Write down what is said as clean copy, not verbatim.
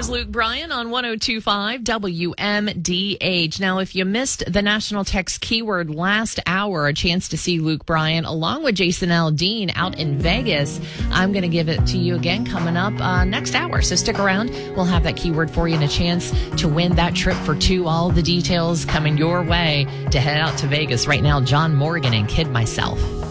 is Luke Bryan on 102.5 WMDH. Now, if you missed the National Text Keyword last hour, a chance to see Luke Bryan along with Jason Aldean out in Vegas. I'm going to give it to you again coming up next hour. So stick around. We'll have that keyword for you and a chance to win that trip for two. All the details coming your way to head out to Vegas right now. John Morgan and Kid Myself.